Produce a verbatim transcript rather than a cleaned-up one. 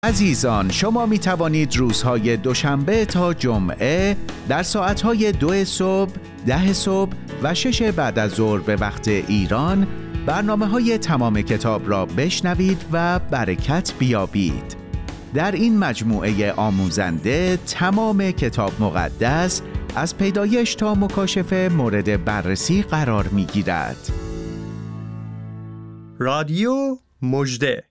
عزیزان، شما می توانید روزهای دوشنبه تا جمعه در ساعتهای دو صبح، ده صبح و شش بعد از ظهر به وقت ایران برنامه‌های تمام کتاب را بشنوید و برکت بیابید. در این مجموعه آموزنده تمام کتاب مقدس از پیدایش تا مکاشفه مورد بررسی قرار می‌گیرد. رادیو مژده.